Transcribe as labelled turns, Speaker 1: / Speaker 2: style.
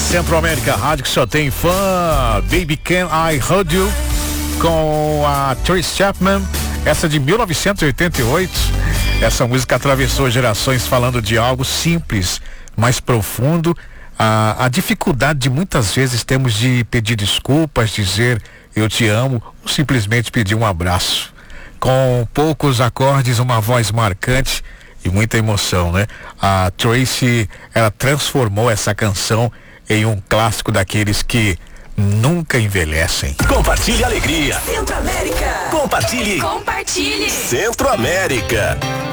Speaker 1: Centro-América Rádio, que só tem fã. Baby Can I Hold You, com a Tracy Chapman, essa de 1988. Essa música atravessou gerações, falando de algo simples, mais profundo. A dificuldade de muitas vezes temos de pedir desculpas, dizer eu te amo, ou simplesmente pedir um abraço. Com poucos acordes, uma voz marcante e muita emoção, né? A Tracy, ela transformou essa canção em um clássico daqueles que nunca envelhecem.
Speaker 2: Compartilhe alegria.
Speaker 3: Centro-América.
Speaker 2: Compartilhe.
Speaker 3: Compartilhe.
Speaker 2: Centro-América.